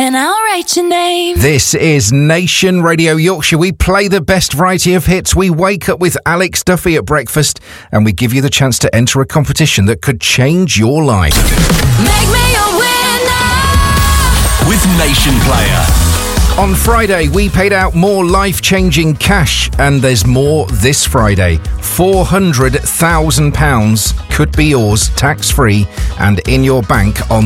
and I'll write your name. This is Nation Radio Yorkshire. We play the best variety of hits. We wake up with Alex Duffy at breakfast, and we give you the chance to enter a competition that could change your life. Make me a winner with Nation Player. On Friday, we paid out more life-changing cash, and there's more this Friday. £400,000 could be yours, tax-free, and in your bank on